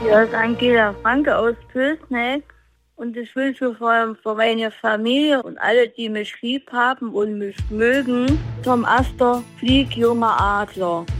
Hier ist Angela Franke aus Pülsneck und ich wünsche vor allem für meine Familie und alle, die mich lieb haben und mich mögen, Tom Astor, Flieg, junger Adler.